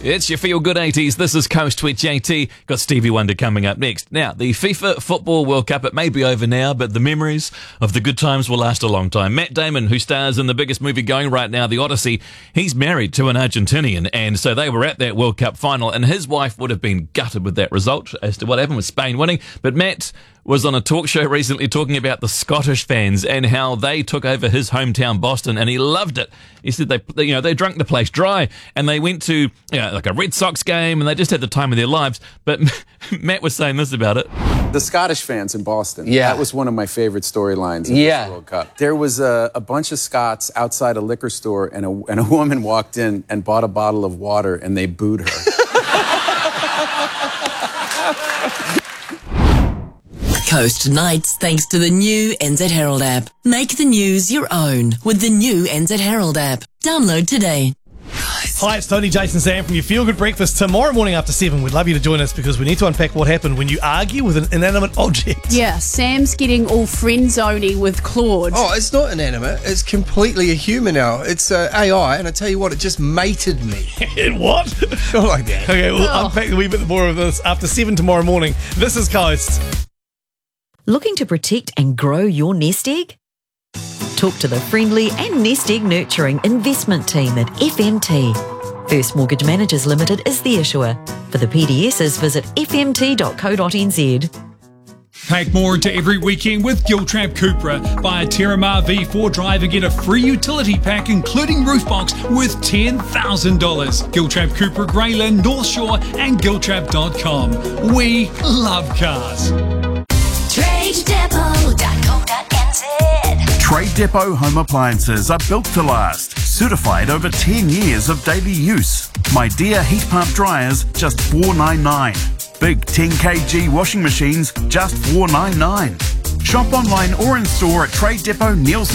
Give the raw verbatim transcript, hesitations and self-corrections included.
It's your Feel Good eighties. This is Coast with J T. Got Stevie Wonder coming up next. Now, the FIFA Football World Cup, it may be over now, but the memories of the good times will last a long time. Matt Damon, who stars in the biggest movie going right now, The Odyssey, he's married to an Argentinian, and so they were at that World Cup final, and his wife would have been gutted with that result as to what happened with Spain winning. But Matt was on a talk show recently talking about the Scottish fans and how they took over his hometown, Boston, and he loved it. He said they, you know, they drank the place dry, and they went to, you know, like a Red Sox game, and they just had the time of their lives. But Matt was saying this about it. The Scottish fans in Boston. Yeah. That was one of my favorite storylines of yeah. this World Cup. There was a, a bunch of Scots outside a liquor store, and a, and a woman walked in and bought a bottle of water, and they booed her. Coast Nights, thanks to the new N Z Herald app. Make the news your own with the new N Z Herald app. Download today. Hi, it's Tony, Jason, Sam from your Feel Good Breakfast. Tomorrow morning after seven, we'd love you to join us because we need to unpack what happened when you argue with an inanimate object. Yeah, Sam's getting all friend-zoney with Claude. Oh, it's not inanimate. It's completely a human now. It's uh, A I, and I tell you what, it just mated me. It what? Not like that. Okay, we'll Oh. unpack a wee bit more of this after seven tomorrow morning. This is Coast. Looking to protect and grow your nest egg? Talk to the friendly and nest egg nurturing investment team at F M T. First Mortgage Managers Limited is the issuer. For the P D Ss, visit f m t dot co dot n z. Pack more into every weekend with Giltrap Cupra. Buy a Terramar V four drive and get a free utility pack including roof box worth ten thousand dollars. Giltrap Cupra, Greyland, North Shore and giltrap dot com. We love cars. trade depot dot co dot n z. Trade Depot home appliances are built to last. Certified over ten years of daily use. My Dear heat pump dryers, just four ninety-nine. Big ten kilogram washing machines, just four ninety-nine. Shop online or in store at Trade Depot, Nielsen